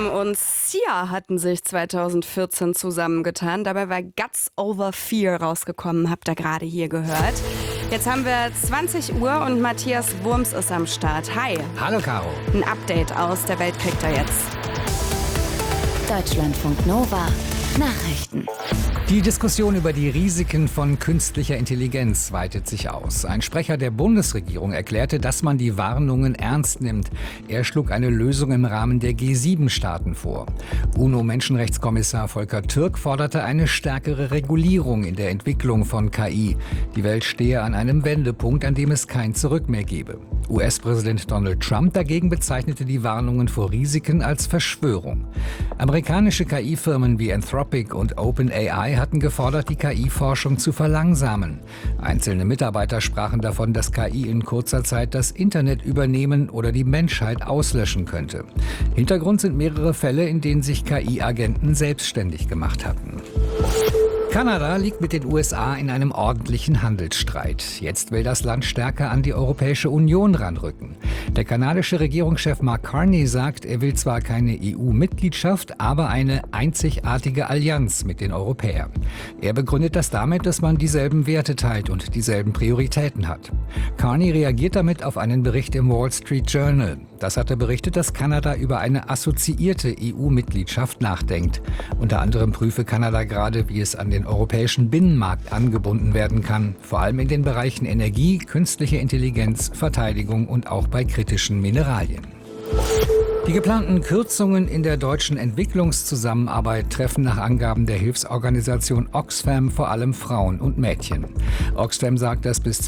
und Sia hatten sich 2014 zusammengetan. Dabei war Guts Over Fear rausgekommen, habt ihr gerade hier gehört. Jetzt haben wir 20 Uhr und Matthias Wurms ist am Start. Hi. Hallo Caro. Ein Update aus der Welt kriegt er jetzt. Deutschlandfunk Nova Nachrichten. Die Diskussion über die Risiken von künstlicher Intelligenz weitet sich aus. Ein Sprecher der Bundesregierung erklärte, dass man die Warnungen ernst nimmt. Er schlug eine Lösung im Rahmen der G7-Staaten vor. UNO-Menschenrechtskommissar Volker Türk forderte eine stärkere Regulierung in der Entwicklung von KI. Die Welt stehe an einem Wendepunkt, an dem es kein Zurück mehr gebe. US-Präsident Donald Trump dagegen bezeichnete die Warnungen vor Risiken als Verschwörung. Amerikanische KI-Firmen wie Anthropic und OpenAI hatten gefordert, die KI-Forschung zu verlangsamen. Einzelne Mitarbeiter sprachen davon, dass KI in kurzer Zeit das Internet übernehmen oder die Menschheit auslöschen könnte. Hintergrund sind mehrere Fälle, in denen sich KI-Agenten selbstständig gemacht hatten. Kanada liegt mit den USA in einem ordentlichen Handelsstreit. Jetzt will das Land stärker an die Europäische Union ranrücken. Der kanadische Regierungschef Mark Carney sagt, er will zwar keine EU-Mitgliedschaft, aber eine einzigartige Allianz mit den Europäern. Er begründet das damit, dass man dieselben Werte teilt und dieselben Prioritäten hat. Carney reagiert damit auf einen Bericht im Wall Street Journal. Das hatte berichtet, dass Kanada über eine assoziierte EU-Mitgliedschaft nachdenkt. Unter anderem prüfe Kanada gerade, wie es an den europäischen Binnenmarkt angebunden werden kann, vor allem in den Bereichen Energie, künstliche Intelligenz, Verteidigung und auch bei kritischen Mineralien. Die geplanten Kürzungen in der deutschen Entwicklungszusammenarbeit treffen nach Angaben der Hilfsorganisation Oxfam vor allem Frauen und Mädchen. Oxfam sagt, dass bis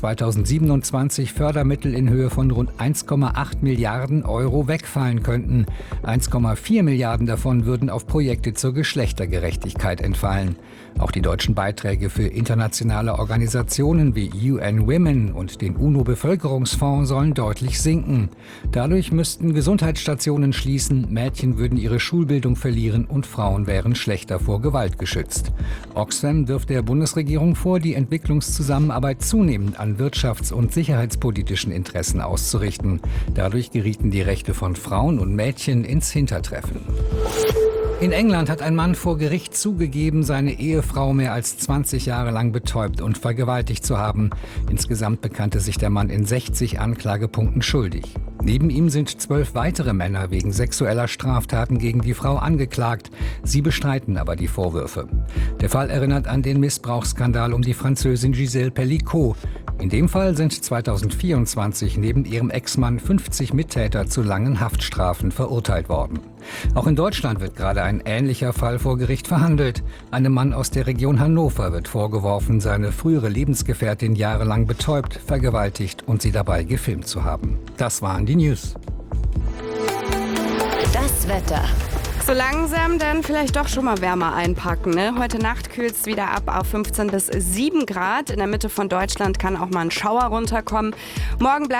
2027 Fördermittel in Höhe von rund 1,8 Milliarden Euro wegfallen könnten. 1,4 Milliarden davon würden auf Projekte zur Geschlechtergerechtigkeit entfallen. Auch die deutschen Beiträge für internationale Organisationen wie UN Women und den UNO-Bevölkerungsfonds sollen deutlich sinken. Dadurch müssten Gesundheitsstationen schließen, Mädchen würden ihre Schulbildung verlieren und Frauen wären schlechter vor Gewalt geschützt. Oxfam wirft der Bundesregierung vor, die Entwicklungszusammenarbeit zunehmend an wirtschafts- und sicherheitspolitischen Interessen auszurichten. Dadurch gerieten die Rechte von Frauen und Mädchen ins Hintertreffen. In England hat ein Mann vor Gericht zugegeben, seine Ehefrau mehr als 20 Jahre lang betäubt und vergewaltigt zu haben. Insgesamt bekannte sich der Mann in 60 Anklagepunkten schuldig. Neben ihm sind 12 weitere Männer wegen sexueller Straftaten gegen die Frau angeklagt. Sie bestreiten aber die Vorwürfe. Der Fall erinnert an den Missbrauchsskandal um die Französin Gisèle Pelicot. In dem Fall sind 2024 neben ihrem Ex-Mann 50 Mittäter zu langen Haftstrafen verurteilt worden. Auch in Deutschland wird gerade ein ähnlicher Fall vor Gericht verhandelt. Einem Mann aus der Region Hannover wird vorgeworfen, seine frühere Lebensgefährtin jahrelang betäubt, vergewaltigt und sie dabei gefilmt zu haben. Das waren die News. Das Wetter. So langsam dann vielleicht doch schon mal wärmer einpacken. Ne? Heute Nacht kühlt es wieder ab auf 15 bis 7 Grad. In der Mitte von Deutschland kann auch mal ein Schauer runterkommen. Morgen bleibt